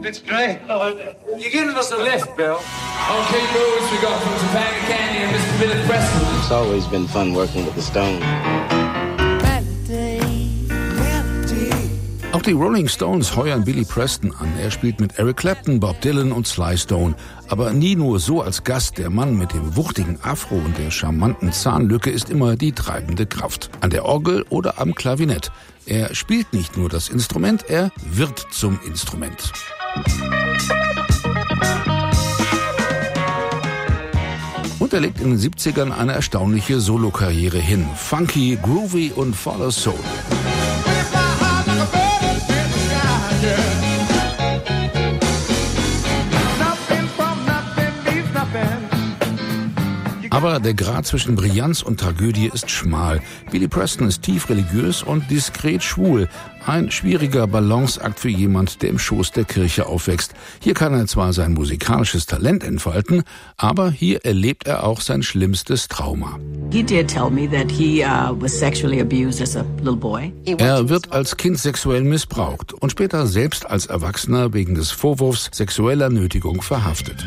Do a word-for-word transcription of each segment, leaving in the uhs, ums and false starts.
It's great. You're giving us a lift, Bill. Okay, boys, we got from Topanga Canyon and Mister Billy Preston. It's always been fun working with the Stones. Auch die Rolling Stones heuern Billy Preston an. Er spielt mit Eric Clapton, Bob Dylan und Sly Stone. Aber nie nur so als Gast. Der Mann mit dem wuchtigen Afro und der charmanten Zahnlücke ist immer die treibende Kraft. An der Orgel oder am Klavinett. Er spielt nicht nur das Instrument, er wird zum Instrument. Und er legt in den siebzigern eine erstaunliche Solokarriere hin. Funky, groovy und voller Soul. Aber der Grat zwischen Brillanz und Tragödie ist schmal. Billy Preston ist tief religiös und diskret schwul. Ein schwieriger Balanceakt für jemand, der im Schoß der Kirche aufwächst. Hier kann er zwar sein musikalisches Talent entfalten, aber hier erlebt er auch sein schlimmstes Trauma. He did tell me that he uh, was sexually abused as a little boy. Er wird als Kind sexuell missbraucht und später selbst als Erwachsener wegen des Vorwurfs sexueller Nötigung verhaftet.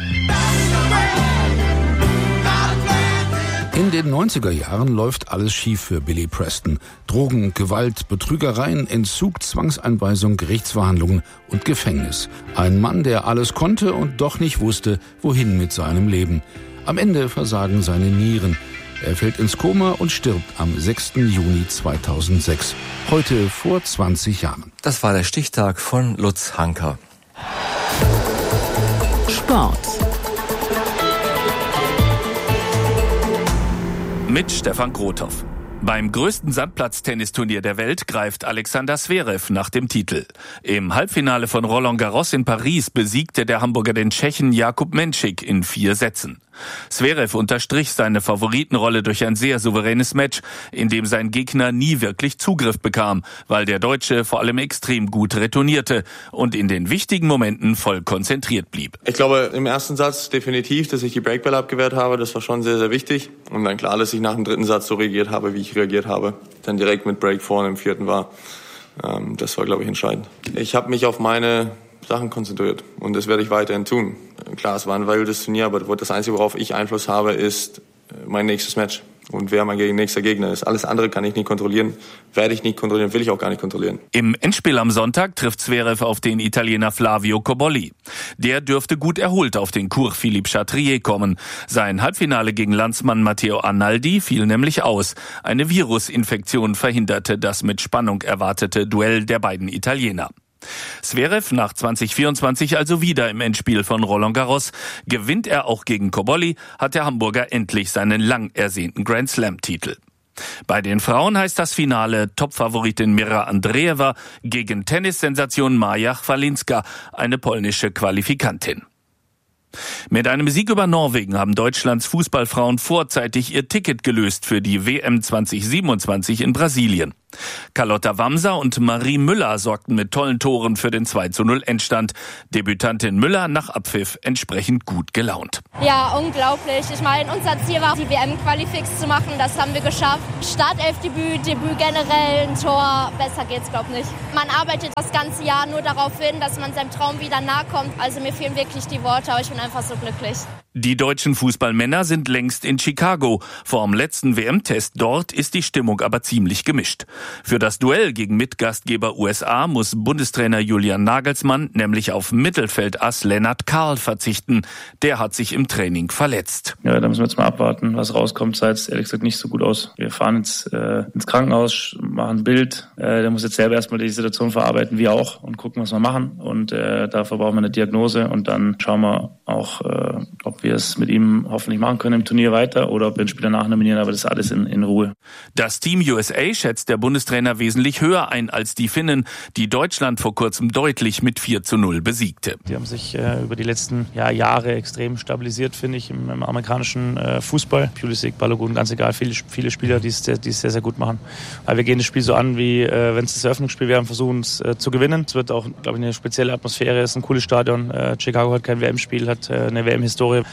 In den neunziger Jahren läuft alles schief für Billy Preston. Drogen, Gewalt, Betrügereien, Entzug, Zwangseinweisung, Gerichtsverhandlungen und Gefängnis. Ein Mann, der alles konnte und doch nicht wusste, wohin mit seinem Leben. Am Ende versagen seine Nieren. Er fällt ins Koma und stirbt am sechsten Juni zweitausendsechs. Heute vor zwanzig Jahren. Das war der Stichtag von Lutz Hanker. Sport. Mit Stefan Grothoff. Beim größten Sandplatz-Tennisturnier der Welt greift Alexander Zverev nach dem Titel. Im Halbfinale von Roland Garros in Paris besiegte der Hamburger den Tschechen Jakub Menšík in vier Sätzen. Zverev unterstrich seine Favoritenrolle durch ein sehr souveränes Match, in dem sein Gegner nie wirklich Zugriff bekam, weil der Deutsche vor allem extrem gut retournierte und in den wichtigen Momenten voll konzentriert blieb. Ich glaube, im ersten Satz definitiv, dass ich die Breakbälle abgewehrt habe, das war schon sehr, sehr wichtig. Und dann klar, dass ich nach dem dritten Satz so reagiert habe, wie ich reagiert habe. Dann direkt mit Break vorne im vierten war. Ähm, das war, glaube ich, entscheidend. Ich habe mich auf meine Sachen konzentriert und das werde ich weiterhin tun. Klar, es war ein wildes Turnier, aber das Einzige, worauf ich Einfluss habe, ist mein nächstes Match und wer mein nächster Gegner ist. Alles andere kann ich nicht kontrollieren, werde ich nicht kontrollieren, will ich auch gar nicht kontrollieren. Im Endspiel am Sonntag trifft Zverev auf den Italiener Flavio Cobolli. Der dürfte gut erholt auf den Cours Philippe Chatrier kommen. Sein Halbfinale gegen Landsmann Matteo Arnaldi fiel nämlich aus. Eine Virusinfektion verhinderte das mit Spannung erwartete Duell der beiden Italiener. Zverev nach zwanzig vierundzwanzig also wieder im Endspiel von Roland Garros. Gewinnt er auch gegen Cobolli, hat der Hamburger endlich seinen lang ersehnten Grand Slam-Titel. Bei den Frauen heißt das Finale Topfavoritin Mira Andreeva gegen Tennissensation Maja Chwalinska, eine polnische Qualifikantin. Mit einem Sieg über Norwegen haben Deutschlands Fußballfrauen vorzeitig ihr Ticket gelöst für die W M zwanzig siebenundzwanzig in Brasilien. Carlotta Wamser und Marie Müller sorgten mit tollen Toren für den zwei zu null Endstand. Debütantin Müller nach Abpfiff entsprechend gut gelaunt. Ja, unglaublich. Ich meine, unser Ziel war, die W M-Qualifix zu machen. Das haben wir geschafft. Startelfdebüt, Debüt generell, ein Tor. Besser geht's, glaub nicht. Man arbeitet das ganze Jahr nur darauf hin, dass man seinem Traum wieder nahe kommt. Also mir fehlen wirklich die Worte, aber ich bin einfach so glücklich. Die deutschen Fußballmänner sind längst in Chicago. Vorm letzten W M-Test dort ist die Stimmung aber ziemlich gemischt. Für das Duell gegen Mitgastgeber U S A muss Bundestrainer Julian Nagelsmann nämlich auf Mittelfeldass Lennart Karl verzichten. Der hat sich im Training verletzt. Ja, da müssen wir jetzt mal abwarten, was rauskommt. Sah jetzt ehrlich gesagt nicht so gut aus. Wir fahren jetzt äh, ins Krankenhaus, machen ein Bild. Äh, der muss jetzt selber erstmal die Situation verarbeiten, wir auch, und gucken, was wir machen. Und äh, dafür brauchen wir eine Diagnose und dann schauen wir auch, äh, ob wir es mit ihm hoffentlich machen können im Turnier weiter oder ob wir ihn später nachnominieren, aber das ist alles in, in Ruhe. Das Team U S A schätzt der Bundestrainer wesentlich höher ein als die Finnen, die Deutschland vor kurzem deutlich mit vier zu null besiegte. Die haben sich äh, über die letzten ja, Jahre extrem stabilisiert, finde ich, im, im amerikanischen äh, Fußball. Pulisic, Balogun, ganz egal, viele, viele Spieler, die es die es sehr, sehr gut machen. Aber wir gehen das Spiel so an, wie äh, wenn es das Eröffnungsspiel wäre und versuchen es äh, zu gewinnen. Es wird auch, glaube ich, eine spezielle Atmosphäre, es ist ein cooles Stadion. Äh, Chicago hat kein W M-Spiel, hat äh, eine W M-Historie.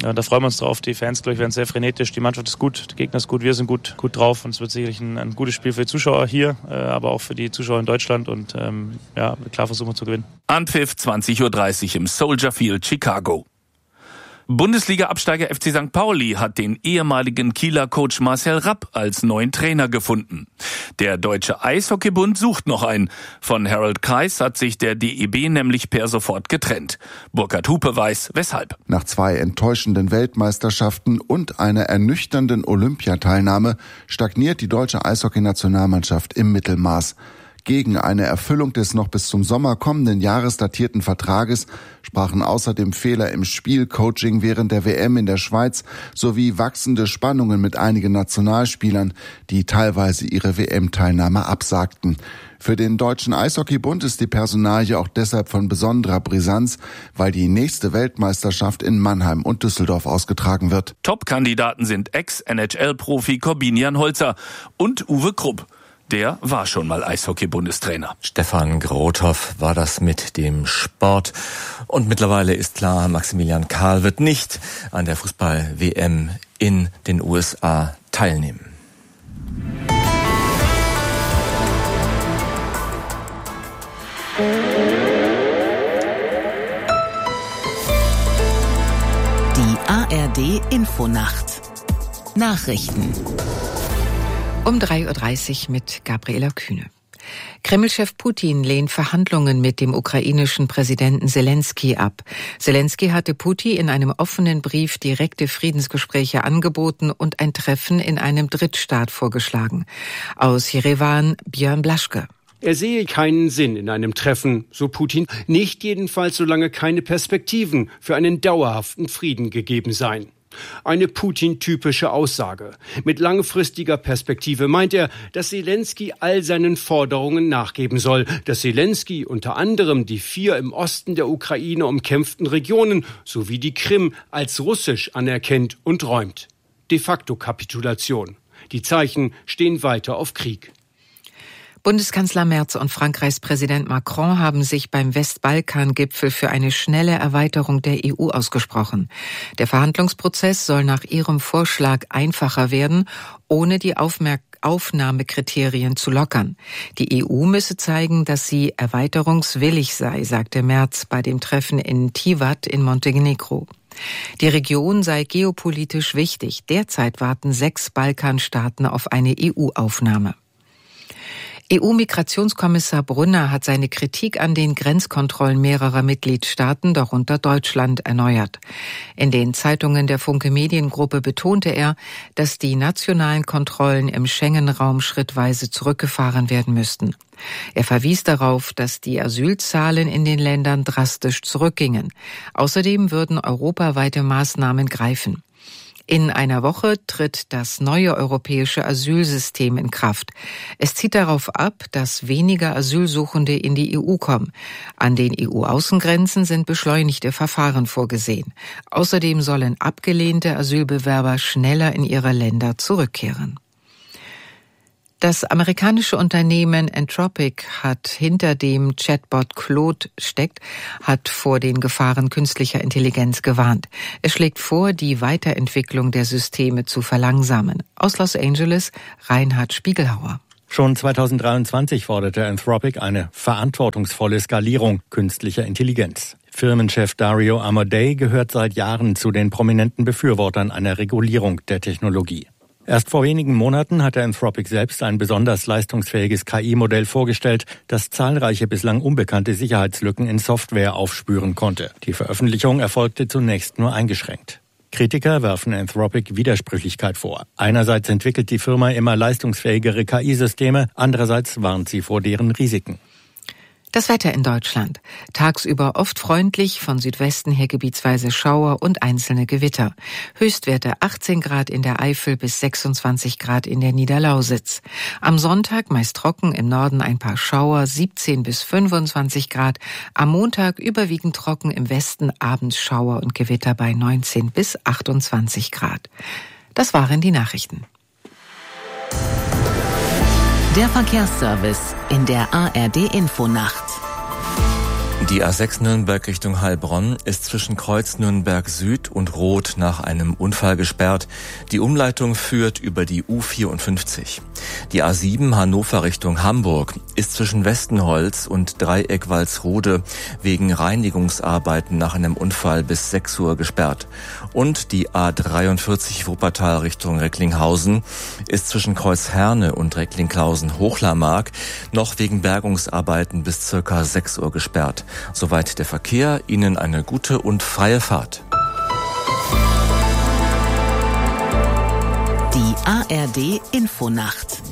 ja, da freuen wir uns drauf. Die Fans, glaube ich, werden sehr frenetisch. Die Mannschaft ist gut, der Gegner ist gut, wir sind gut, gut drauf. Und es wird sicherlich ein, ein gutes Spiel für die Zuschauer hier, äh, aber auch für die Zuschauer in Deutschland. Und ähm, ja, klar versuchen wir zu gewinnen. Anpfiff zwanzig Uhr dreißig im Soldier Field, Chicago. Bundesliga-Absteiger F C Sankt Pauli hat den ehemaligen Kieler Coach Marcel Rapp als neuen Trainer gefunden. Der Deutsche Eishockeybund sucht noch einen. Von Harold Kreis hat sich der D E B nämlich per sofort getrennt. Burkhard Hupe weiß, weshalb. Nach zwei enttäuschenden Weltmeisterschaften und einer ernüchternden Olympiateilnahme stagniert die deutsche Eishockey-Nationalmannschaft im Mittelmaß. Gegen eine Erfüllung des noch bis zum Sommer kommenden Jahres datierten Vertrages sprachen außerdem Fehler im Spielcoaching während der W M in der Schweiz sowie wachsende Spannungen mit einigen Nationalspielern, die teilweise ihre W M-Teilnahme absagten. Für den Deutschen Eishockeybund ist die Personalie auch deshalb von besonderer Brisanz, weil die nächste Weltmeisterschaft in Mannheim und Düsseldorf ausgetragen wird. Top-Kandidaten sind Ex-N H L-Profi Corbinian Holzer und Uwe Krupp. Der war schon mal Eishockey-Bundestrainer. Stefan Grothoff war das mit dem Sport. Und mittlerweile ist klar, Maximilian Karl wird nicht an der Fußball-W M in den U S A teilnehmen. Die A R D Infonacht. Nachrichten. Um drei Uhr dreißig mit Gabriela Kühne. Kreml-Chef Putin lehnt Verhandlungen mit dem ukrainischen Präsidenten Selensky ab. Selensky hatte Putin in einem offenen Brief direkte Friedensgespräche angeboten und ein Treffen in einem Drittstaat vorgeschlagen. Aus Jerewan Björn Blaschke. Er sehe keinen Sinn in einem Treffen, so Putin, nicht jedenfalls solange keine Perspektiven für einen dauerhaften Frieden gegeben seien. Eine Putin-typische Aussage. Mit langfristiger Perspektive meint er, dass Selensky all seinen Forderungen nachgeben soll, dass Selensky unter anderem die vier im Osten der Ukraine umkämpften Regionen sowie die Krim als russisch anerkennt und räumt. De facto Kapitulation. Die Zeichen stehen weiter auf Krieg. Bundeskanzler Merz und Frankreichs Präsident Macron haben sich beim Westbalkan-Gipfel für eine schnelle Erweiterung der E U ausgesprochen. Der Verhandlungsprozess soll nach ihrem Vorschlag einfacher werden, ohne die Aufmerk- Aufnahmekriterien zu lockern. Die E U müsse zeigen, dass sie erweiterungswillig sei, sagte Merz bei dem Treffen in Tivat in Montenegro. Die Region sei geopolitisch wichtig. Derzeit warten sechs Balkanstaaten auf eine E U-Aufnahme. E U-Migrationskommissar Brunner hat seine Kritik an den Grenzkontrollen mehrerer Mitgliedstaaten, darunter Deutschland, erneuert. In den Zeitungen der Funke Mediengruppe betonte er, dass die nationalen Kontrollen im Schengen-Raum schrittweise zurückgefahren werden müssten. Er verwies darauf, dass die Asylzahlen in den Ländern drastisch zurückgingen. Außerdem würden europaweite Maßnahmen greifen. In einer Woche tritt das neue europäische Asylsystem in Kraft. Es zielt darauf ab, dass weniger Asylsuchende in die E U kommen. An den E U-Außengrenzen sind beschleunigte Verfahren vorgesehen. Außerdem sollen abgelehnte Asylbewerber schneller in ihre Länder zurückkehren. Das amerikanische Unternehmen Anthropic hat hinter dem Chatbot Claude steckt, hat vor den Gefahren künstlicher Intelligenz gewarnt. Es schlägt vor, die Weiterentwicklung der Systeme zu verlangsamen. Aus Los Angeles, Reinhard Spiegelhauer. Schon zweitausenddreiundzwanzig forderte Anthropic eine verantwortungsvolle Skalierung künstlicher Intelligenz. Firmenchef Dario Amodei gehört seit Jahren zu den prominenten Befürwortern einer Regulierung der Technologie. Erst vor wenigen Monaten hatte Anthropic selbst ein besonders leistungsfähiges K I-Modell vorgestellt, das zahlreiche bislang unbekannte Sicherheitslücken in Software aufspüren konnte. Die Veröffentlichung erfolgte zunächst nur eingeschränkt. Kritiker werfen Anthropic Widersprüchlichkeit vor. Einerseits entwickelt die Firma immer leistungsfähigere K I-Systeme, andererseits warnt sie vor deren Risiken. Das Wetter in Deutschland. Tagsüber oft freundlich, von Südwesten her gebietsweise Schauer und einzelne Gewitter. Höchstwerte achtzehn Grad in der Eifel bis sechsundzwanzig Grad in der Niederlausitz. Am Sonntag meist trocken, im Norden ein paar Schauer, siebzehn bis fünfundzwanzig Grad. Am Montag überwiegend trocken, im Westen abends Schauer und Gewitter bei neunzehn bis achtundzwanzig Grad. Das waren die Nachrichten. Der Verkehrsservice in der A R D Infonacht. Die A sechs Nürnberg Richtung Heilbronn ist zwischen Kreuz Nürnberg Süd und Roth nach einem Unfall gesperrt. Die Umleitung führt über die U vierundfünfzig. Die A sieben Hannover Richtung Hamburg ist zwischen Westenholz und Dreieck Walsrode wegen Reinigungsarbeiten nach einem Unfall bis sechs Uhr gesperrt. Und die A dreiundvierzig Wuppertal Richtung Recklinghausen ist zwischen Kreuz Herne und Recklinghausen Hochlarmark noch wegen Bergungsarbeiten bis circa sechs Uhr gesperrt. Soweit der Verkehr. Ihnen eine gute und freie Fahrt. Die A R D Infonacht.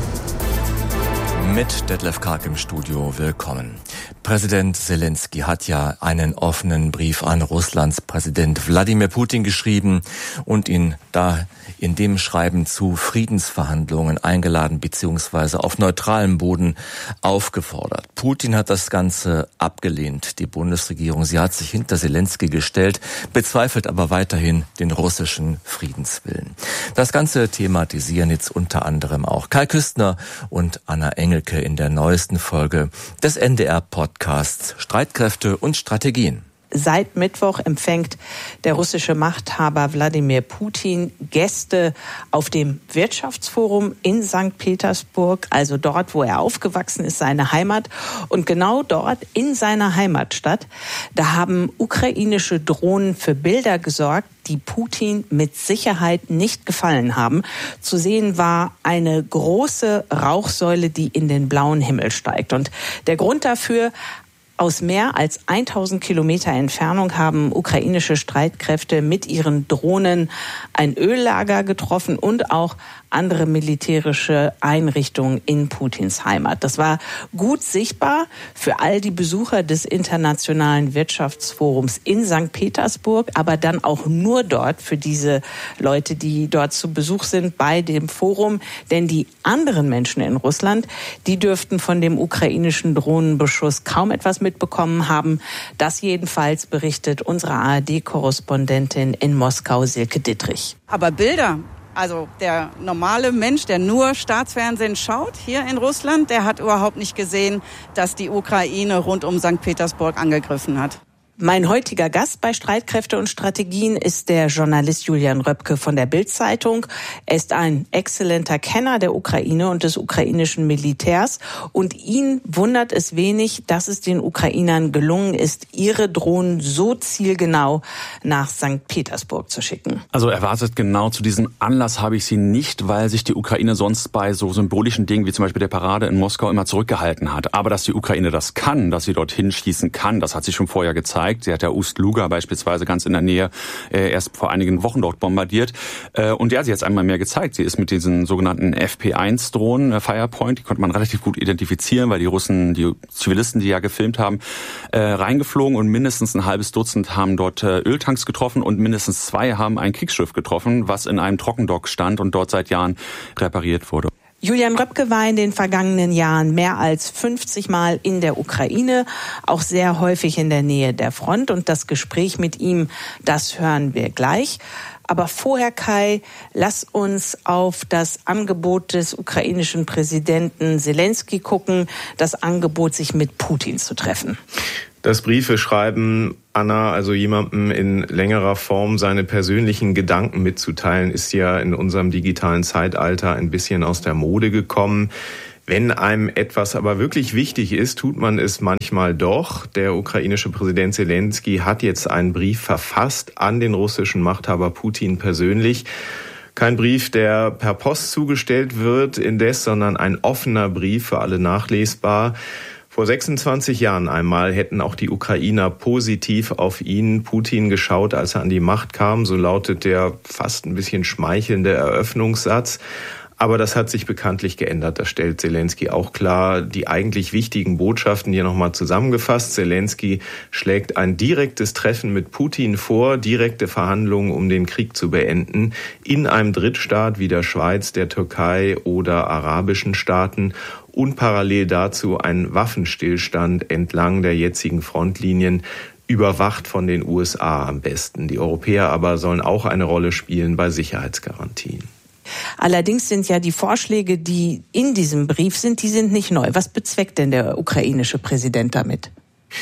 Mit Detlef Karg im Studio. Willkommen. Präsident Zelensky hat ja einen offenen Brief an Russlands Präsident Wladimir Putin geschrieben und ihn da in dem Schreiben zu Friedensverhandlungen eingeladen bzw. auf neutralem Boden aufgefordert. Putin hat das Ganze abgelehnt. Die Bundesregierung, sie hat sich hinter Zelensky gestellt, bezweifelt aber weiterhin den russischen Friedenswillen. Das Ganze thematisieren jetzt unter anderem auch Kai Küstner und Anna Engelke in der neuesten Folge des N D R-Podcasts Streitkräfte und Strategien. Seit Mittwoch empfängt der russische Machthaber Wladimir Putin Gäste auf dem Wirtschaftsforum in Sankt Petersburg, also dort, wo er aufgewachsen ist, seine Heimat. Und genau dort in seiner Heimatstadt, da haben ukrainische Drohnen für Bilder gesorgt, die Putin mit Sicherheit nicht gefallen haben. Zu sehen war eine große Rauchsäule, die in den blauen Himmel steigt. Und der Grund dafür: aus mehr als tausend Kilometer Entfernung haben ukrainische Streitkräfte mit ihren Drohnen ein Öllager getroffen und auch andere militärische Einrichtungen in Putins Heimat. Das war gut sichtbar für all die Besucher des Internationalen Wirtschaftsforums in Sankt Petersburg, aber dann auch nur dort für diese Leute, die dort zu Besuch sind bei dem Forum. Denn die anderen Menschen in Russland, die dürften von dem ukrainischen Drohnenbeschuss kaum etwas mitbekommen haben. Das jedenfalls berichtet unsere A R D-Korrespondentin in Moskau, Silke Dittrich. Aber Bilder, also der normale Mensch, der nur Staatsfernsehen schaut hier in Russland, der hat überhaupt nicht gesehen, dass die Ukraine rund um Sankt Petersburg angegriffen hat. Mein heutiger Gast bei Streitkräfte und Strategien ist der Journalist Julian Röpke von der Bild-Zeitung. Er ist ein exzellenter Kenner der Ukraine und des ukrainischen Militärs. Und ihn wundert es wenig, dass es den Ukrainern gelungen ist, ihre Drohnen so zielgenau nach Sankt Petersburg zu schicken. Also erwartet genau zu diesem Anlass habe ich sie nicht, weil sich die Ukraine sonst bei so symbolischen Dingen wie zum Beispiel der Parade in Moskau immer zurückgehalten hat. Aber dass die Ukraine das kann, dass sie dorthin schießen kann, das hat sie schon vorher gezeigt. Sie hat ja Ust-Luga beispielsweise ganz in der Nähe äh, erst vor einigen Wochen dort bombardiert. Äh, und ja, sie hat es einmal mehr gezeigt. Sie ist mit diesen sogenannten F P eins Drohnen, äh, Firepoint, die konnte man relativ gut identifizieren, weil die Russen, die Zivilisten, die ja gefilmt haben, äh, reingeflogen und mindestens ein halbes Dutzend haben dort äh, Öltanks getroffen und mindestens zwei haben ein Kriegsschiff getroffen, was in einem Trockendock stand und dort seit Jahren repariert wurde. Julian Röpke war in den vergangenen Jahren mehr als fünfzig Mal in der Ukraine, auch sehr häufig in der Nähe der Front. Und das Gespräch mit ihm, das hören wir gleich. Aber vorher, Kai, lass uns auf das Angebot des ukrainischen Präsidenten Zelensky gucken, das Angebot, sich mit Putin zu treffen. Das Briefe schreiben, Anna, also jemandem in längerer Form seine persönlichen Gedanken mitzuteilen, ist ja in unserem digitalen Zeitalter ein bisschen aus der Mode gekommen. Wenn einem etwas aber wirklich wichtig ist, tut man es manchmal doch. Der ukrainische Präsident Zelensky hat jetzt einen Brief verfasst an den russischen Machthaber Putin persönlich. Kein Brief, der per Post zugestellt wird indes, sondern ein offener Brief, für alle nachlesbar. Vor sechsundzwanzig Jahren einmal hätten auch die Ukrainer positiv auf ihn, Putin, geschaut, als er an die Macht kam. So lautet der fast ein bisschen schmeichelnde Eröffnungssatz. Aber das hat sich bekanntlich geändert. Das stellt Zelensky auch klar. Die eigentlich wichtigen Botschaften hier nochmal zusammengefasst. Zelensky schlägt ein direktes Treffen mit Putin vor, direkte Verhandlungen, um den Krieg zu beenden, in einem Drittstaat wie der Schweiz, der Türkei oder arabischen Staaten. Und parallel dazu ein Waffenstillstand entlang der jetzigen Frontlinien, überwacht von den U S A am besten. Die Europäer aber sollen auch eine Rolle spielen bei Sicherheitsgarantien. Allerdings sind ja die Vorschläge, die in diesem Brief sind, die sind nicht neu. Was bezweckt denn der ukrainische Präsident damit?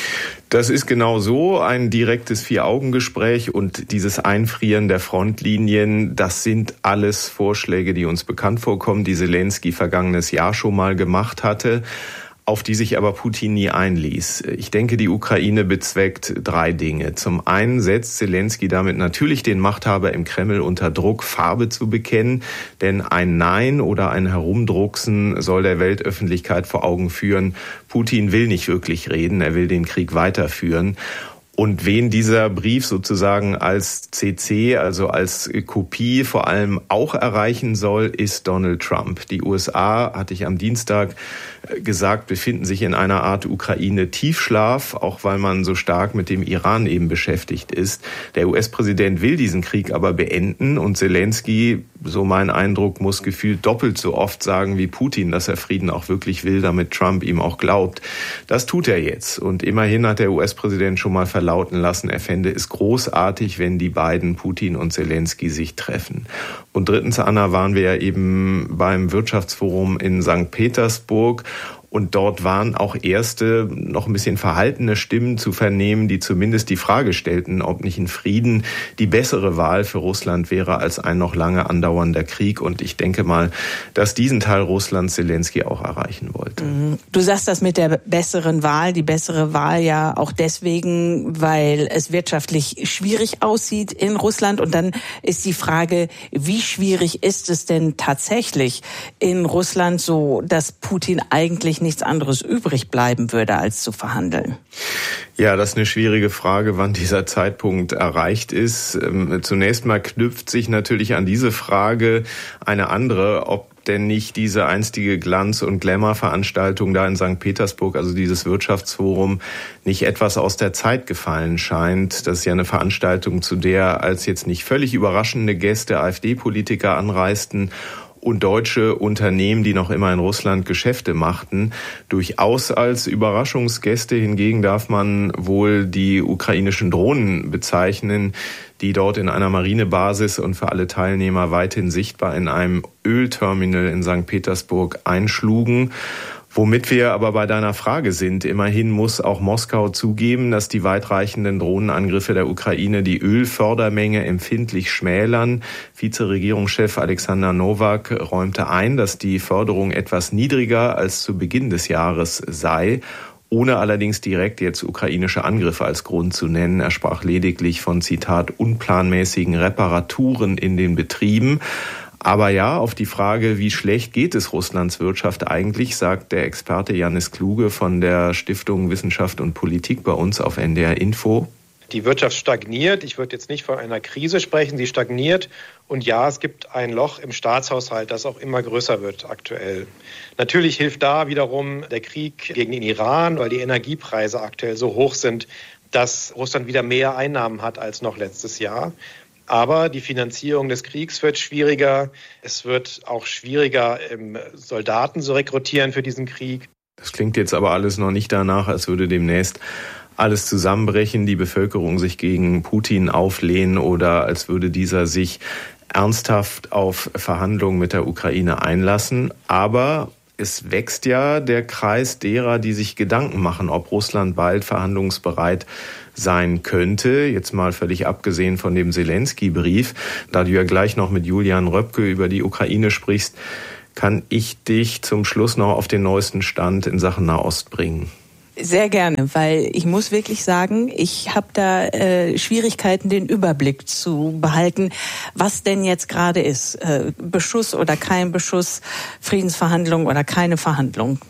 Das ist genau so, ein direktes Vier-Augen-Gespräch und dieses Einfrieren der Frontlinien, das sind alles Vorschläge, die uns bekannt vorkommen, die Selensky vergangenes Jahr schon mal gemacht hatte, auf die sich aber Putin nie einließ. Ich denke, die Ukraine bezweckt drei Dinge. Zum einen setzt Selensky damit natürlich den Machthaber im Kreml unter Druck, Farbe zu bekennen, denn ein Nein oder ein Herumdrucksen soll der Weltöffentlichkeit vor Augen führen, Putin will nicht wirklich reden, er will den Krieg weiterführen. Und wen dieser Brief sozusagen als C C, also als Kopie vor allem auch erreichen soll, ist Donald Trump. Die U S A, hatte ich am Dienstag gesagt, befinden sich in einer Art Ukraine-Tiefschlaf, auch weil man so stark mit dem Iran eben beschäftigt ist. Der U S-Präsident will diesen Krieg aber beenden und Selensky, so mein Eindruck, muss gefühlt doppelt so oft sagen wie Putin, dass er Frieden auch wirklich will, damit Trump ihm auch glaubt. Das tut er jetzt. Und immerhin hat der U S-Präsident schon mal verlauten lassen, er fände es großartig, wenn die beiden, Putin und Selensky, sich treffen. Und drittens, Anna, waren wir ja eben beim Wirtschaftsforum in Sankt Petersburg. Und dort waren auch erste, noch ein bisschen verhaltene Stimmen zu vernehmen, die zumindest die Frage stellten, ob nicht ein Frieden die bessere Wahl für Russland wäre als ein noch lange andauernder Krieg. Und ich denke mal, dass diesen Teil Russlands Selensky auch erreichen wollte. Du sagst das mit der besseren Wahl, die bessere Wahl ja auch deswegen, weil es wirtschaftlich schwierig aussieht in Russland. Und dann ist die Frage, wie schwierig ist es denn tatsächlich in Russland, so dass Putin eigentlich nichts anderes übrig bleiben würde, als zu verhandeln? Ja, das ist eine schwierige Frage, wann dieser Zeitpunkt erreicht ist. Zunächst mal knüpft sich natürlich an diese Frage eine andere, ob denn nicht diese einstige Glanz- und Glamour-Veranstaltung da in Sankt Petersburg, also dieses Wirtschaftsforum, nicht etwas aus der Zeit gefallen scheint. Das ist ja eine Veranstaltung, zu der als jetzt nicht völlig überraschende Gäste AfD-Politiker anreisten und deutsche Unternehmen, die noch immer in Russland Geschäfte machten. Durchaus als Überraschungsgäste hingegen darf man wohl die ukrainischen Drohnen bezeichnen, die dort in einer Marinebasis und für alle Teilnehmer weithin sichtbar in einem Ölterminal in Sankt Petersburg einschlugen. Womit wir aber bei deiner Frage sind, immerhin muss auch Moskau zugeben, dass die weitreichenden Drohnenangriffe der Ukraine die Ölfördermenge empfindlich schmälern. Vizeregierungschef Alexander Nowak räumte ein, dass die Förderung etwas niedriger als zu Beginn des Jahres sei, ohne allerdings direkt jetzt ukrainische Angriffe als Grund zu nennen. Er sprach lediglich von, Zitat, unplanmäßigen Reparaturen in den Betrieben. Aber ja, auf die Frage, wie schlecht geht es Russlands Wirtschaft eigentlich, sagt der Experte Janis Kluge von der Stiftung Wissenschaft und Politik bei uns auf N D R Info. Die Wirtschaft stagniert. Ich würde jetzt nicht von einer Krise sprechen. Sie stagniert. Und ja, es gibt ein Loch im Staatshaushalt, das auch immer größer wird aktuell. Natürlich hilft da wiederum der Krieg gegen den Iran, weil die Energiepreise aktuell so hoch sind, dass Russland wieder mehr Einnahmen hat als noch letztes Jahr. Aber die Finanzierung des Kriegs wird schwieriger. Es wird auch schwieriger, Soldaten zu rekrutieren für diesen Krieg. Das klingt jetzt aber alles noch nicht danach, als würde demnächst alles zusammenbrechen, die Bevölkerung sich gegen Putin auflehnen oder als würde dieser sich ernsthaft auf Verhandlungen mit der Ukraine einlassen. Aber es wächst ja der Kreis derer, die sich Gedanken machen, ob Russland bald verhandlungsbereit sein könnte. Jetzt mal völlig abgesehen von dem Selensky-Brief. Da du ja gleich noch mit Julian Röpke über die Ukraine sprichst, kann ich dich zum Schluss noch auf den neuesten Stand in Sachen Nahost bringen. Sehr gerne, weil ich muss wirklich sagen, ich habe da äh, Schwierigkeiten, den Überblick zu behalten, was denn jetzt gerade ist. Äh, Beschuss oder kein Beschuss, Friedensverhandlung oder keine Verhandlung.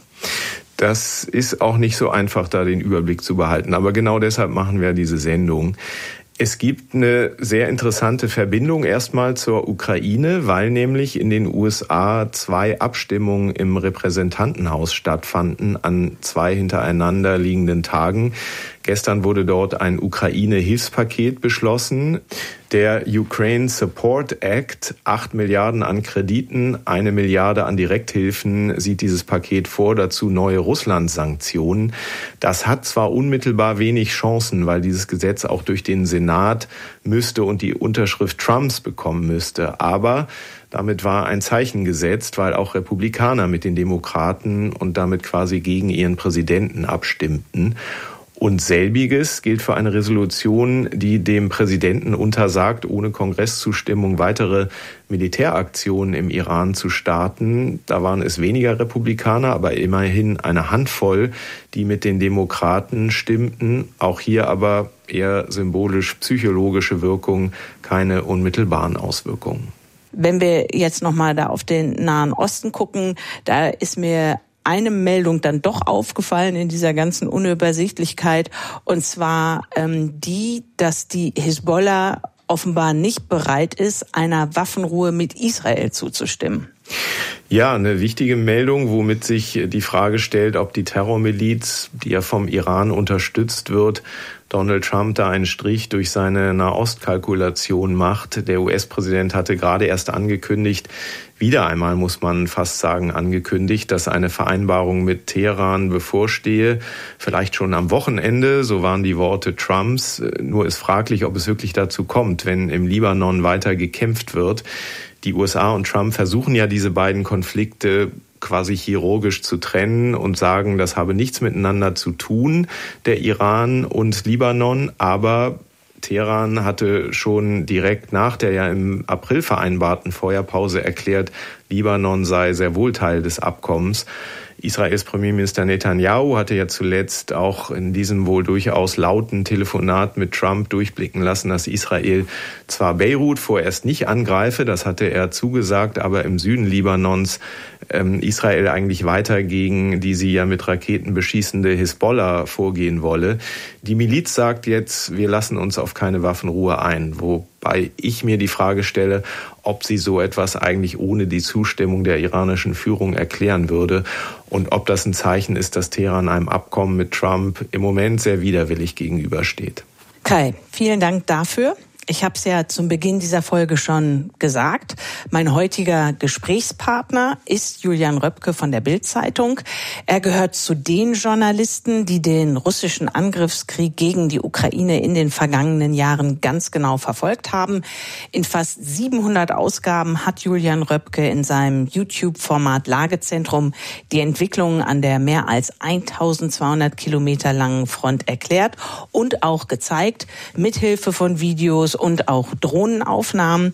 Das ist auch nicht so einfach, da den Überblick zu behalten. Aber genau deshalb machen wir diese Sendung. Es gibt eine sehr interessante Verbindung erstmal zur Ukraine, weil nämlich in den U S A zwei Abstimmungen im Repräsentantenhaus stattfanden an zwei hintereinander liegenden Tagen. Gestern wurde dort ein Ukraine-Hilfspaket beschlossen. Der Ukraine Support Act, acht Milliarden an Krediten, eine Milliarde an Direkthilfen sieht dieses Paket vor, dazu neue Russland-Sanktionen. Das hat zwar unmittelbar wenig Chancen, weil dieses Gesetz auch durch den Senat müsste und die Unterschrift Trumps bekommen müsste, aber damit war ein Zeichen gesetzt, weil auch Republikaner mit den Demokraten und damit quasi gegen ihren Präsidenten abstimmten. Und selbiges gilt für eine Resolution, die dem Präsidenten untersagt, ohne Kongresszustimmung weitere Militäraktionen im Iran zu starten. Da waren es weniger Republikaner, aber immerhin eine Handvoll, die mit den Demokraten stimmten. Auch hier aber eher symbolisch-psychologische Wirkung, keine unmittelbaren Auswirkungen. Wenn wir jetzt nochmal da auf den Nahen Osten gucken, da ist mir eine Meldung dann doch aufgefallen in dieser ganzen Unübersichtlichkeit, und zwar ähm, die, dass die Hisbollah offenbar nicht bereit ist, einer Waffenruhe mit Israel zuzustimmen. Ja, eine wichtige Meldung, womit sich die Frage stellt, ob die Terrormiliz, die ja vom Iran unterstützt wird, Donald Trump da einen Strich durch seine Nahostkalkulation macht. Der U S-Präsident hatte gerade erst angekündigt, wieder einmal muss man fast sagen angekündigt, dass eine Vereinbarung mit Teheran bevorstehe. Vielleicht schon am Wochenende, so waren die Worte Trumps. Nur ist fraglich, ob es wirklich dazu kommt, wenn im Libanon weiter gekämpft wird. Die U S A und Trump versuchen ja, diese beiden Konflikte quasi chirurgisch zu trennen und sagen, das habe nichts miteinander zu tun, der Iran und Libanon. Aber Teheran hatte schon direkt nach der ja im April vereinbarten Feuerpause erklärt, Libanon sei sehr wohl Teil des Abkommens. Israels Premierminister Netanyahu hatte ja zuletzt auch in diesem wohl durchaus lauten Telefonat mit Trump durchblicken lassen, dass Israel zwar Beirut vorerst nicht angreife, das hatte er zugesagt, aber im Süden Libanons ähm, Israel eigentlich weiter gegen die sie ja mit Raketen beschießende Hisbollah vorgehen wolle. Die Miliz sagt jetzt, wir lassen uns auf keine Waffenruhe ein, wobei ich mir die Frage stelle, ob sie so etwas eigentlich ohne die Zustimmung der iranischen Führung erklären würde und ob das ein Zeichen ist, dass Teheran einem Abkommen mit Trump im Moment sehr widerwillig gegenübersteht. Kai, vielen Dank dafür. Ich habe es ja zum Beginn dieser Folge schon gesagt. Mein heutiger Gesprächspartner ist Julian Röpke von der Bild-Zeitung. Er gehört zu den Journalisten, die den russischen Angriffskrieg gegen die Ukraine in den vergangenen Jahren ganz genau verfolgt haben. In fast siebenhundert Ausgaben hat Julian Röpke in seinem YouTube-Format Lagezentrum die Entwicklungen an der mehr als eintausendzweihundert Kilometer langen Front erklärt und auch gezeigt, mithilfe von Videos und auch Drohnenaufnahmen.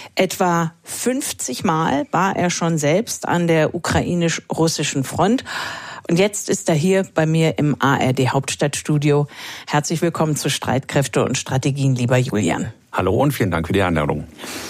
Etwa fünfzig Mal war er schon selbst an der ukrainisch-russischen Front. Und jetzt ist er hier bei mir im A R D Hauptstadtstudio. Herzlich willkommen zu Streitkräfte und Strategien, lieber Julian. Hallo und vielen Dank für die Einladung.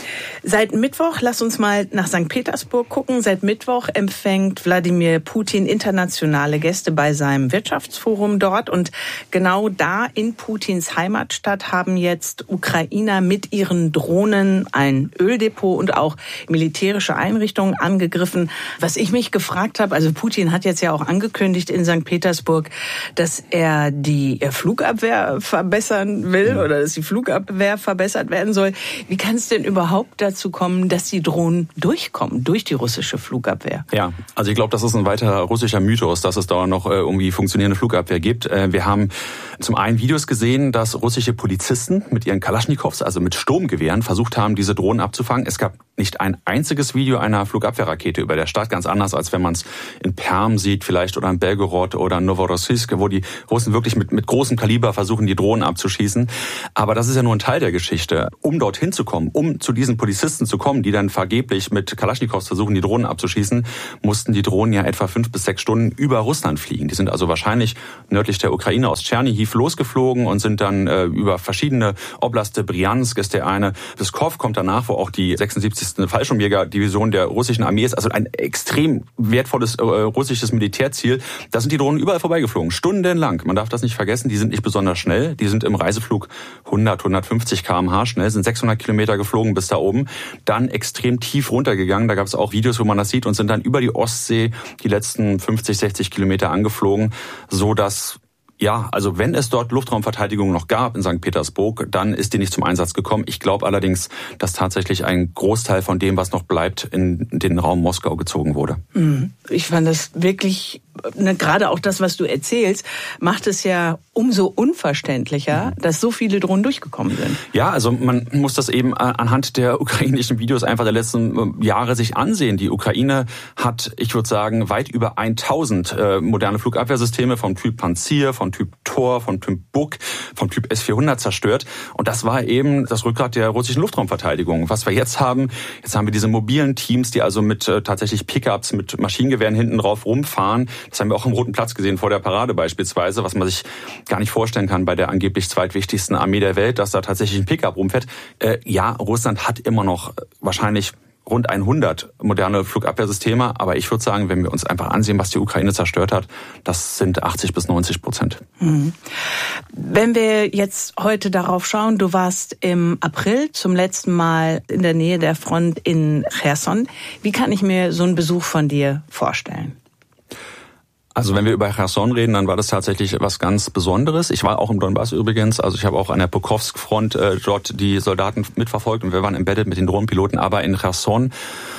Seit Mittwoch, lass uns mal nach Sankt Petersburg gucken. Seit Mittwoch empfängt Wladimir Putin internationale Gäste bei seinem Wirtschaftsforum dort. Und genau da in Putins Heimatstadt haben jetzt Ukrainer mit ihren Drohnen ein Öldepot und auch militärische Einrichtungen angegriffen. Was ich mich gefragt habe, also Putin hat jetzt ja auch angekündigt in Sankt Petersburg, dass er die Flugabwehr verbessern will oder dass die Flugabwehr verbessert werden soll. Wie kann es denn überhaupt dazu kommen, dass die Drohnen durchkommen, durch die russische Flugabwehr? Ja, also ich glaube, das ist ein weiterer russischer Mythos, dass es da noch äh, irgendwie funktionierende Flugabwehr gibt. Äh, wir haben zum einen Videos gesehen, dass russische Polizisten mit ihren Kalaschnikows, also mit Sturmgewehren, versucht haben, diese Drohnen abzufangen. Es gab nicht ein einziges Video einer Flugabwehrrakete über der Stadt, ganz anders, als wenn man es in Perm sieht vielleicht oder in Belgorod oder in Novorossiysk, wo die Russen wirklich mit, mit großem Kaliber versuchen, die Drohnen abzuschießen. Aber das ist ja nur ein Teil der Geschichte. Um dorthin zu kommen, um zu diesen Polizisten zu kommen, die dann vergeblich mit Kalaschnikows versuchen, die Drohnen abzuschießen, mussten die Drohnen ja etwa fünf bis sechs Stunden über Russland fliegen. Die sind also wahrscheinlich nördlich der Ukraine aus Tschernihiv losgeflogen und sind dann äh, über verschiedene Oblaste, Bryansk ist der eine, Pskov kommt danach, wo auch die sechsundsiebzigste Fallschirmjäger-Division der russischen Armee ist, also ein extrem wertvolles äh, russisches Militärziel. Da sind die Drohnen überall vorbeigeflogen, stundenlang. Man darf das nicht vergessen, die sind nicht besonders schnell, die sind im Reiseflug hundert, hundertfünfzig Kilometer pro Stunde schnell, sind sechshundert Kilometer geflogen bis da oben, dann extrem tief runtergegangen, da gab es auch Videos, wo man das sieht, und sind dann über die Ostsee die letzten fünfzig, sechzig Kilometer angeflogen, so dass ja, also wenn es dort Luftraumverteidigung noch gab in Sankt Petersburg, dann ist die nicht zum Einsatz gekommen. Ich glaube allerdings, dass tatsächlich ein Großteil von dem, was noch bleibt, in den Raum Moskau gezogen wurde. Ich fand das wirklich, ne, gerade auch das, was du erzählst, macht es ja umso unverständlicher, dass so viele Drohnen durchgekommen sind. Ja, also man muss das eben anhand der ukrainischen Videos einfach der letzten Jahre sich ansehen. Die Ukraine hat, ich würde sagen, weit über tausend moderne Flugabwehrsysteme vom Typ Panzir, von von Typ Tor, von Typ Buk, vom Typ S vierhundert zerstört. Und das war eben das Rückgrat der russischen Luftraumverteidigung. Was wir jetzt haben, jetzt haben wir diese mobilen Teams, die also mit äh, tatsächlich Pickups, mit Maschinengewehren hinten drauf rumfahren. Das haben wir auch im Roten Platz gesehen, vor der Parade beispielsweise, was man sich gar nicht vorstellen kann bei der angeblich zweitwichtigsten Armee der Welt, dass da tatsächlich ein Pickup rumfährt. Äh, ja, Russland hat immer noch wahrscheinlich rund hundert moderne Flugabwehrsysteme. Aber ich würde sagen, wenn wir uns einfach ansehen, was die Ukraine zerstört hat, das sind achtzig bis neunzig Prozent. Mhm. Wenn wir jetzt heute darauf schauen, du warst im April zum letzten Mal in der Nähe der Front in Cherson. Wie kann ich mir so einen Besuch von dir vorstellen? Also wenn wir über Cherson reden, dann war das tatsächlich was ganz Besonderes. Ich war auch im Donbass übrigens, also ich habe auch an der Pokrovsk-Front äh, dort die Soldaten mitverfolgt und wir waren embedded mit den Drohnenpiloten. Aber in Cherson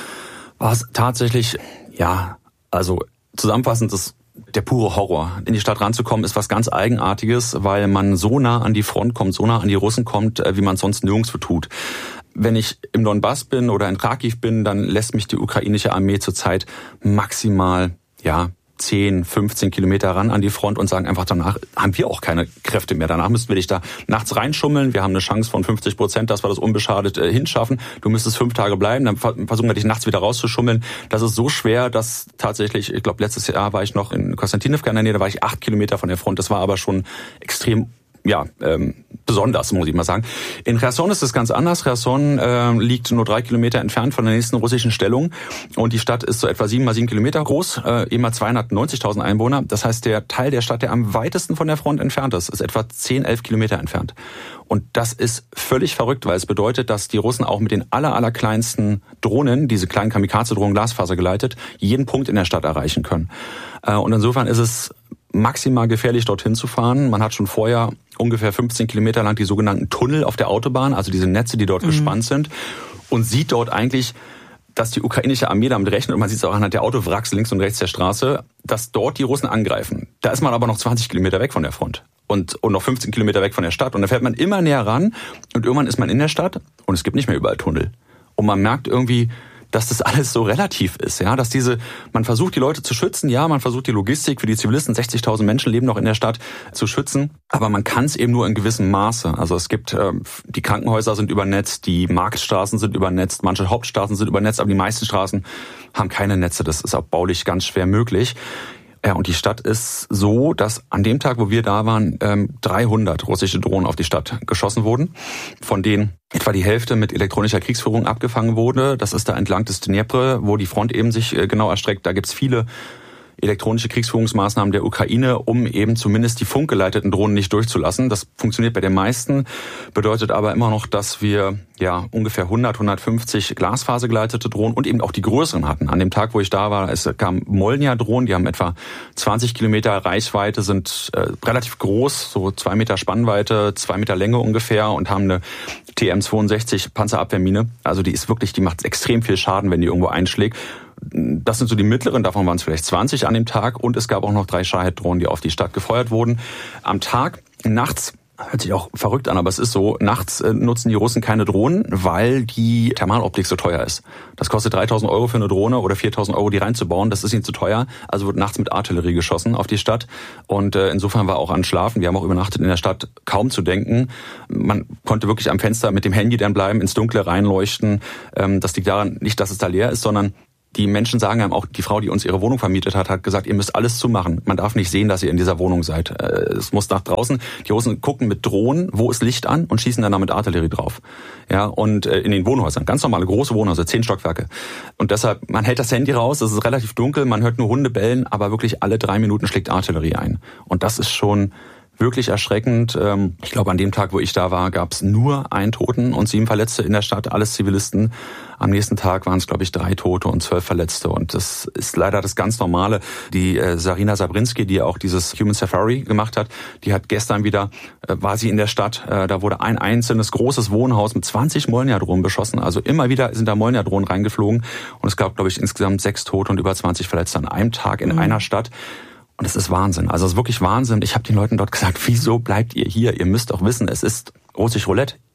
war es tatsächlich, ja, also zusammenfassend ist der pure Horror. In die Stadt ranzukommen ist was ganz Eigenartiges, weil man so nah an die Front kommt, so nah an die Russen kommt, wie man es sonst nirgendwo tut. Wenn ich im Donbass bin oder in Kharkiv bin, dann lässt mich die ukrainische Armee zurzeit maximal, ja, zehn, fünfzehn Kilometer ran an die Front und sagen einfach, danach haben wir auch keine Kräfte mehr. Danach müssten wir dich da nachts reinschummeln. Wir haben eine Chance von fünfzig Prozent, dass wir das unbeschadet äh, hinschaffen. Du müsstest fünf Tage bleiben, dann versuchen wir dich nachts wieder rauszuschummeln. Das ist so schwer, dass tatsächlich, ich glaube, letztes Jahr war ich noch in Konstantinivka in der Nähe, da war ich acht Kilometer von der Front. Das war aber schon extrem ja, ähm, besonders, muss ich mal sagen. In Cherson ist es ganz anders. Cherson äh, liegt nur drei Kilometer entfernt von der nächsten russischen Stellung und die Stadt ist so etwa sieben mal sieben Kilometer groß, äh, immer zweihundertneunzigtausend Einwohner. Das heißt, der Teil der Stadt, der am weitesten von der Front entfernt ist, ist etwa zehn, elf Kilometer entfernt. Und das ist völlig verrückt, weil es bedeutet, dass die Russen auch mit den aller, aller kleinsten Drohnen, diese kleinen Kamikaze-Drohnen glasfasergeleitet, jeden Punkt in der Stadt erreichen können. Äh, und insofern ist es maximal gefährlich, dorthin zu fahren. Man hat schon vorher ungefähr fünfzehn Kilometer lang die sogenannten Tunnel auf der Autobahn, also diese Netze, die dort mhm. gespannt sind, und sieht dort eigentlich, dass die ukrainische Armee damit rechnet, und man sieht es auch anhand der Autowracks links und rechts der Straße, dass dort die Russen angreifen. Da ist man aber noch zwanzig Kilometer weg von der Front und, und noch fünfzehn Kilometer weg von der Stadt. Und da fährt man immer näher ran und irgendwann ist man in der Stadt und es gibt nicht mehr überall Tunnel. Und man merkt irgendwie, dass das alles so relativ ist, ja, dass diese, man versucht die Leute zu schützen, ja, man versucht die Logistik für die Zivilisten, sechzigtausend Menschen leben noch in der Stadt, zu schützen, aber man kann es eben nur in gewissem Maße. Also es gibt, äh, die Krankenhäuser sind übernetzt, die Marktstraßen sind übernetzt, manche Hauptstraßen sind übernetzt, aber die meisten Straßen haben keine Netze, das ist auch baulich ganz schwer möglich. Ja, und die Stadt ist so, dass an dem Tag, wo wir da waren, ähm, dreihundert russische Drohnen auf die Stadt geschossen wurden, von denen etwa die Hälfte mit elektronischer Kriegsführung abgefangen wurde. Das ist da entlang des Dnepr, wo die Front eben sich äh, genau erstreckt. Da gibt's viele elektronische Kriegsführungsmaßnahmen der Ukraine, um eben zumindest die funkgeleiteten Drohnen nicht durchzulassen. Das funktioniert bei den meisten, bedeutet aber immer noch, dass wir ja ungefähr hundert, hundertfünfzig glasfasergeleitete Drohnen und eben auch die größeren hatten. An dem Tag, wo ich da war, es kamen Molnja-Drohnen, die haben etwa zwanzig Kilometer Reichweite, sind äh, relativ groß, so zwei Meter Spannweite, zwei Meter Länge ungefähr und haben eine T M zweiundsechzig Panzerabwehrmine. Also die ist wirklich, die macht extrem viel Schaden, wenn die irgendwo einschlägt. Das sind so die mittleren, davon waren es vielleicht zwanzig an dem Tag und es gab auch noch drei Shahed-Drohnen, die auf die Stadt gefeuert wurden. Am Tag, nachts, hört sich auch verrückt an, aber es ist so, nachts nutzen die Russen keine Drohnen, weil die Thermaloptik so teuer ist. Das kostet dreitausend Euro für eine Drohne oder viertausend Euro, die reinzubauen, das ist ihnen zu teuer. Also wird nachts mit Artillerie geschossen auf die Stadt und äh, insofern war auch an Schlafen, wir haben auch übernachtet in der Stadt, kaum zu denken. Man konnte wirklich am Fenster mit dem Handy dann bleiben, ins Dunkle reinleuchten. Ähm, das liegt daran nicht, dass es da leer ist, sondern die Menschen sagen einem auch, die Frau, die uns ihre Wohnung vermietet hat, hat gesagt, ihr müsst alles zumachen. Man darf nicht sehen, dass ihr in dieser Wohnung seid. Es muss nach draußen. Die Russen gucken mit Drohnen, wo ist Licht an und schießen dann damit Artillerie drauf. Ja, und in den Wohnhäusern, ganz normale große Wohnhäuser, zehn Stockwerke. Und deshalb, man hält das Handy raus, es ist relativ dunkel, man hört nur Hunde bellen, aber wirklich alle drei Minuten schlägt Artillerie ein. Und das ist schon wirklich erschreckend. Ich glaube, an dem Tag, wo ich da war, gab es nur einen Toten und sieben Verletzte in der Stadt, alles Zivilisten. Am nächsten Tag waren es, glaube ich, drei Tote und zwölf Verletzte. Und das ist leider das ganz Normale. Die äh, Sarina Sabrinski, die ja auch dieses Human Safari gemacht hat, die hat gestern wieder, äh, war sie in der Stadt, äh, da wurde ein einzelnes großes Wohnhaus mit zwanzig Molnja-Drohnen beschossen. Also immer wieder sind da Molnja-Drohnen reingeflogen. Und es gab, glaube ich, insgesamt sechs Tote und über zwanzig Verletzte an einem Tag in mhm. einer Stadt. Und es ist Wahnsinn. Also es ist wirklich Wahnsinn. Ich habe den Leuten dort gesagt, wieso bleibt ihr hier? Ihr müsst doch wissen, es ist russisch Roulette.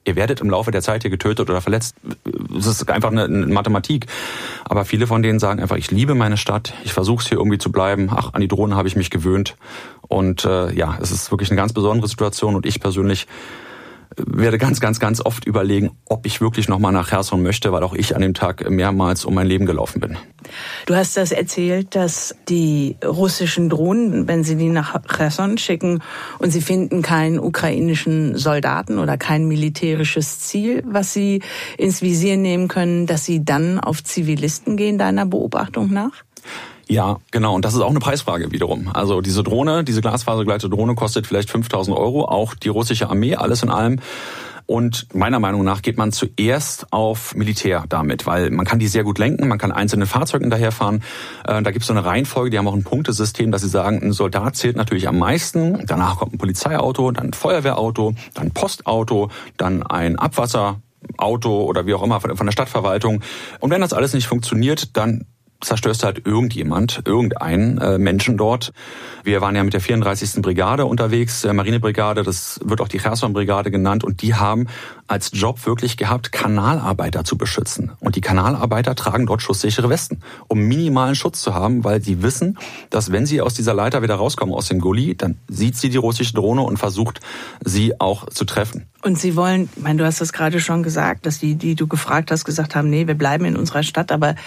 Ihr werdet im Laufe der Zeit hier getötet oder verletzt. Es ist einfach eine, eine Mathematik. Aber viele von denen sagen einfach, ich liebe meine Stadt, ich versuche es hier irgendwie zu bleiben. Ach, an die Drohnen habe ich mich gewöhnt. Und äh, ja, es ist wirklich eine ganz besondere Situation. Und ich persönlich werde ganz, ganz, ganz oft überlegen, ob ich wirklich nochmal nach Cherson möchte, weil auch ich an dem Tag mehrmals um mein Leben gelaufen bin. Du hast das erzählt, dass die russischen Drohnen, wenn sie die nach Cherson schicken und sie finden keinen ukrainischen Soldaten oder kein militärisches Ziel, was sie ins Visier nehmen können, dass sie dann auf Zivilisten gehen, deiner Beobachtung nach? Ja, genau. Und das ist auch eine Preisfrage wiederum. Also diese Drohne, diese glasfasergeleitete Drohne kostet vielleicht fünftausend Euro. Auch die russische Armee, alles in allem. Und meiner Meinung nach geht man zuerst auf Militär damit, weil man kann die sehr gut lenken, man kann einzelne Fahrzeuge hinterherfahren. Da gibt es so eine Reihenfolge, die haben auch ein Punktesystem, dass sie sagen, ein Soldat zählt natürlich am meisten. Danach kommt ein Polizeiauto, dann ein Feuerwehrauto, dann ein Postauto, dann ein Abwasserauto oder wie auch immer von der Stadtverwaltung. Und wenn das alles nicht funktioniert, dann zerstörst halt irgendjemand, irgendeinen äh, Menschen dort. Wir waren ja mit der vierunddreißigsten Brigade unterwegs, der Marinebrigade, das wird auch die Cherson-Brigade genannt, und die haben als Job wirklich gehabt, Kanalarbeiter zu beschützen. Und die Kanalarbeiter tragen dort schusssichere Westen, um minimalen Schutz zu haben, weil sie wissen, dass wenn sie aus dieser Leiter wieder rauskommen, aus dem Gully, dann sieht sie die russische Drohne und versucht, sie auch zu treffen. Und sie wollen, ich meine, du hast das gerade schon gesagt, dass die, die du gefragt hast, gesagt haben, nee, wir bleiben in unserer Stadt, aber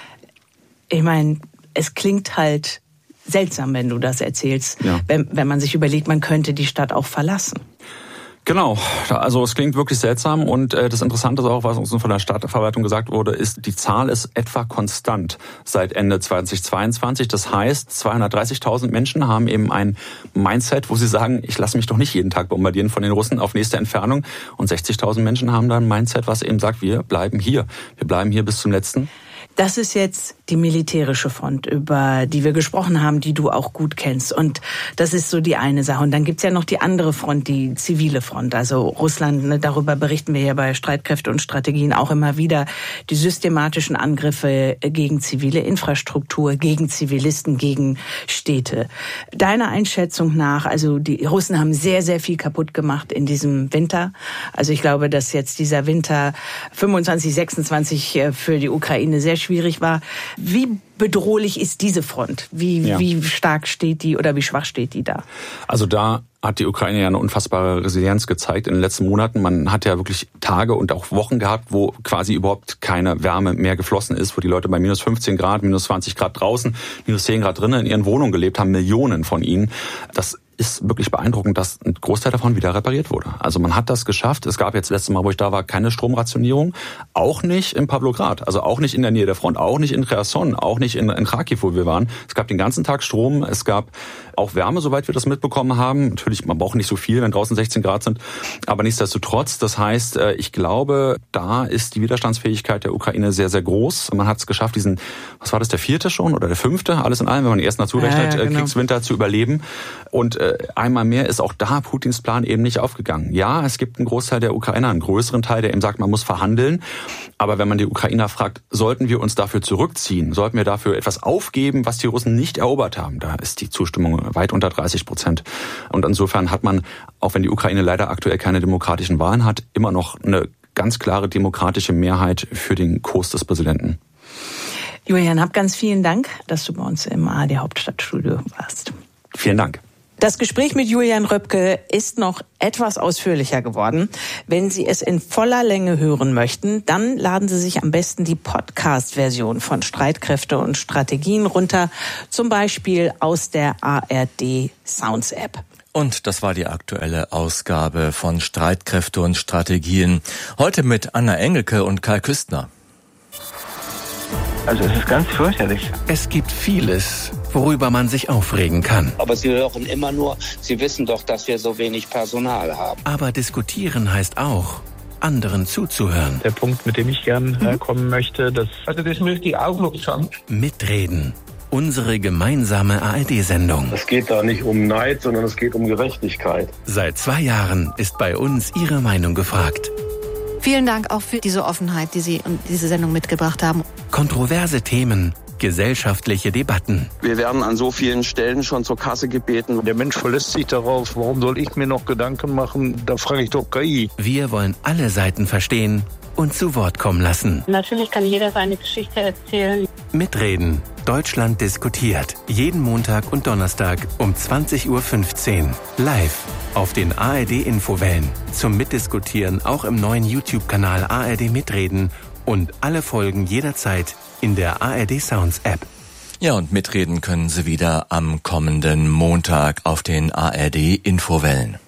ich meine, es klingt halt seltsam, wenn du das erzählst, ja. wenn, wenn man sich überlegt, man könnte die Stadt auch verlassen. Genau, also es klingt wirklich seltsam, und äh, das Interessante ist auch, was uns von der Stadtverwaltung gesagt wurde, ist, die Zahl ist etwa konstant seit Ende zweitausendzweiundzwanzig. Das heißt, zweihundertdreißigtausend Menschen haben eben ein Mindset, wo sie sagen, ich lasse mich doch nicht jeden Tag bombardieren von den Russen auf nächste Entfernung, und sechzigtausend Menschen haben da ein Mindset, was eben sagt, wir bleiben hier, wir bleiben hier bis zum Letzten. Das ist jetzt die militärische Front, über die wir gesprochen haben, die du auch gut kennst. Und das ist so die eine Sache. Und dann gibt's ja noch die andere Front, die zivile Front. Also Russland, ne, darüber berichten wir ja bei Streitkräfte und Strategien auch immer wieder, die systematischen Angriffe gegen zivile Infrastruktur, gegen Zivilisten, gegen Städte. Deiner Einschätzung nach, also die Russen haben sehr, sehr viel kaputt gemacht in diesem Winter. Also ich glaube, dass jetzt dieser Winter fünfundzwanzig, sechsundzwanzig für die Ukraine sehr schwierig war. Wie bedrohlich ist diese Front? Wie, ja. wie stark steht die oder wie schwach steht die da? Also da hat die Ukraine ja eine unfassbare Resilienz gezeigt in den letzten Monaten. Man hat ja wirklich Tage und auch Wochen gehabt, wo quasi überhaupt keine Wärme mehr geflossen ist, wo die Leute bei minus fünfzehn Grad, minus zwanzig Grad draußen, minus zehn Grad drinnen in ihren Wohnungen gelebt haben, Millionen von ihnen. Das ist wirklich beeindruckend, dass ein Großteil davon wieder repariert wurde. Also man hat das geschafft. Es gab jetzt letztes Mal, wo ich da war, keine Stromrationierung. Auch nicht in Pawlograd, also auch nicht in der Nähe der Front, auch nicht in Cherson, auch nicht in, in Kharkiv, wo wir waren. Es gab den ganzen Tag Strom, es gab auch Wärme, soweit wir das mitbekommen haben. Natürlich, man braucht nicht so viel, wenn draußen sechzehn Grad sind, aber nichtsdestotrotz, das heißt, ich glaube, da ist die Widerstandsfähigkeit der Ukraine sehr, sehr groß. Man hat es geschafft, diesen, was war das, der vierte schon oder der fünfte, alles in allem, wenn man den ersten dazu rechnet, ja, ja, genau. Kriegswinter zu überleben. Und äh, einmal mehr ist auch da Putins Plan eben nicht aufgegangen. Ja, es gibt einen Großteil der Ukrainer, einen größeren Teil, der eben sagt, man muss verhandeln. Aber wenn man die Ukrainer fragt, sollten wir uns dafür zurückziehen, sollten wir dafür etwas aufgeben, was die Russen nicht erobert haben, da ist die Zustimmung weit unter dreißig Prozent. Und insofern hat man, auch wenn die Ukraine leider aktuell keine demokratischen Wahlen hat, immer noch eine ganz klare demokratische Mehrheit für den Kurs des Präsidenten. Julian, hab ganz vielen Dank, dass du bei uns im A R D Hauptstadtstudio warst. Vielen Dank. Das Gespräch mit Julian Röpke ist noch etwas ausführlicher geworden. Wenn Sie es in voller Länge hören möchten, dann laden Sie sich am besten die Podcast-Version von Streitkräfte und Strategien runter, zum Beispiel aus der A R D Sounds App. Und das war die aktuelle Ausgabe von Streitkräfte und Strategien. Heute mit Anna Engelke und Kai Küstner. Also es ist ganz fürchterlich. Es gibt vieles, worüber man sich aufregen kann. Aber Sie hören immer nur, Sie wissen doch, dass wir so wenig Personal haben. Aber diskutieren heißt auch, anderen zuzuhören. Der Punkt, mit dem ich gern äh, kommen möchte, das... Also das möchte ich auch noch sagen. Mitreden. Unsere gemeinsame A R D-Sendung. Es geht da nicht um Neid, sondern es geht um Gerechtigkeit. Seit zwei Jahren ist bei uns Ihre Meinung gefragt. Vielen Dank auch für diese Offenheit, die Sie und diese Sendung mitgebracht haben. Kontroverse Themen gesellschaftliche Debatten. Wir werden an so vielen Stellen schon zur Kasse gebeten. Der Mensch verlässt sich darauf, warum soll ich mir noch Gedanken machen? Da frage ich doch K I. Wir wollen alle Seiten verstehen und zu Wort kommen lassen. Natürlich kann jeder seine Geschichte erzählen. Mitreden. Deutschland diskutiert. Jeden Montag und Donnerstag um zwanzig Uhr fünfzehn. Live auf den A R D-Infowellen. Zum Mitdiskutieren auch im neuen YouTube-Kanal A R D Mitreden und alle Folgen jederzeit in der A R D Sounds App. Ja, und mitreden können Sie wieder am kommenden Montag auf den A R D-Infowellen.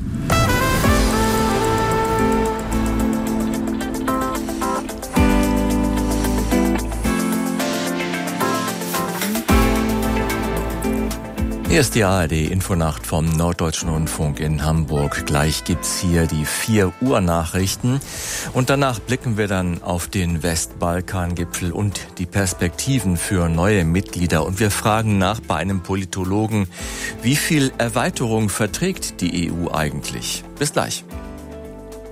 Hier ist die A R D-Infonacht vom Norddeutschen Rundfunk in Hamburg. Gleich gibt's hier die vier Uhr Nachrichten und danach blicken wir dann auf den Westbalkan-Gipfel und die Perspektiven für neue Mitglieder. Und wir fragen nach bei einem Politologen, wie viel Erweiterung verträgt die E U eigentlich? Bis gleich.